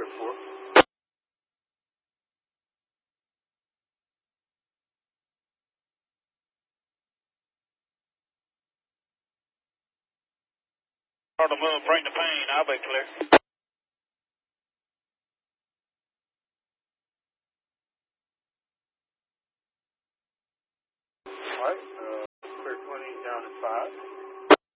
clear 4. On the move, bring the pain, I'll be clear. Alright, clear 20 down at 5.